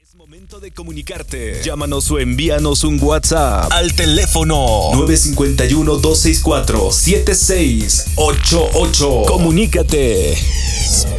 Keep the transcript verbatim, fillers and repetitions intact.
Es momento de comunicarte. Llámanos o envíanos un WhatsApp al teléfono nueve cinco uno, dos seis cuatro, siete seis ocho ocho. Comunícate.